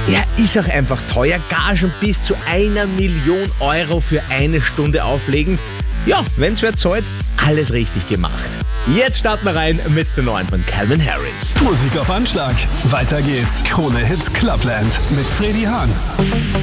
Ja, ist auch einfach teuer. Gagen bis zu 1.000.000 Euro für eine Stunde auflegen. Ja, wenn's wer zahlt, alles richtig gemacht. Jetzt starten wir rein mit der neuen von Calvin Harris. Musik auf Anschlag. Weiter geht's. Krone Hits Clubland mit Freddy Hahn.